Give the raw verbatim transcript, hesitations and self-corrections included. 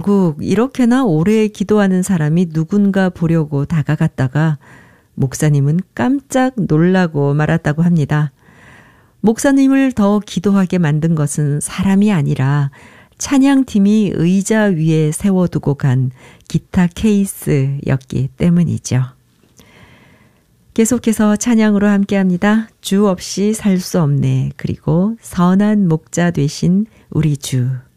결국 이렇게나 오래 기도하는 사람이 누군가 보려고 다가갔다가 목사님은 깜짝 놀라고 말았다고 합니다. 목사님을 더 기도하게 만든 것은 사람이 아니라 찬양팀이 의자 위에 세워두고 간 기타 케이스였기 때문이죠. 계속해서 찬양으로 함께합니다. 주 없이 살 수 없네. 그리고 선한 목자 되신 우리 주.